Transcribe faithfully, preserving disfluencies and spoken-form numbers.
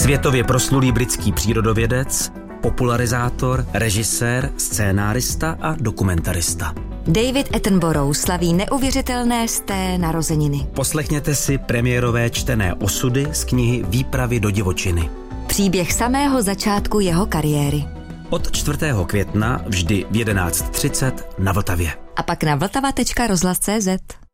Světově proslulý britský přírodovědec, popularizátor, režisér, scénárista a dokumentarista. David Attenborough slaví neuvěřitelné sté narozeniny. Poslechněte si premiérové čtené osudy z knihy Výpravy do divočiny. Příběh samého začátku jeho kariéry. Od čtvrtého května vždy v jedenáct třicet na Vltavě. A pak na vltava tečka rozhlas tečka cé zet.